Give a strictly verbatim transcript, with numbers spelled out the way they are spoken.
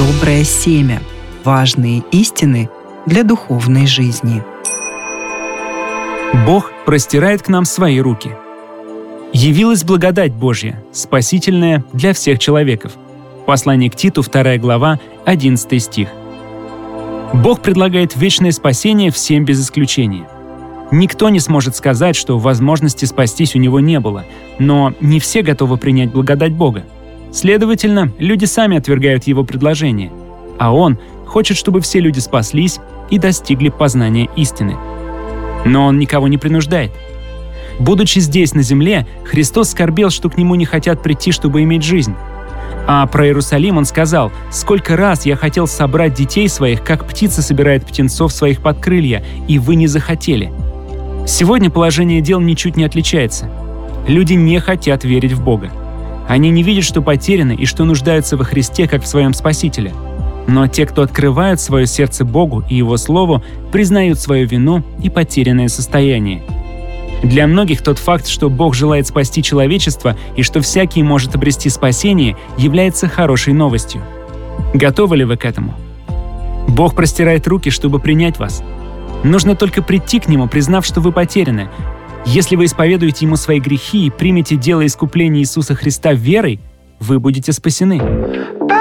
доброе семя, важные истины для духовной жизни. Бог простирает к нам свои руки. Явилась благодать Божья, спасительная для всех человеков. Послание к Титу, вторая глава, одиннадцатый стих. Бог предлагает вечное спасение всем без исключения. Никто не сможет сказать, что возможности спастись у него не было, но не все готовы принять благодать Бога. Следовательно, люди сами отвергают его предложение, а он хочет, чтобы все люди спаслись и достигли познания истины. Но он никого не принуждает. Будучи здесь, на земле, Христос скорбел, что к нему не хотят прийти, чтобы иметь жизнь. А про Иерусалим он сказал: «Сколько раз я хотел собрать детей своих, как птица собирает птенцов своих под крылья, и вы не захотели». Сегодня положение дел ничуть не отличается. Люди не хотят верить в Бога. Они не видят, что потеряны и что нуждаются во Христе, как в своем Спасителе. Но те, кто открывают свое сердце Богу и Его Слову, признают свою вину и потерянное состояние. Для многих тот факт, что Бог желает спасти человечество и что всякий может обрести спасение, является хорошей новостью. Готовы ли вы к этому? Бог простирает руки, чтобы принять вас. Нужно только прийти к Нему, признав, что вы потеряны. Если вы исповедуете Ему свои грехи и примете дело искупления Иисуса Христа верой, вы будете спасены.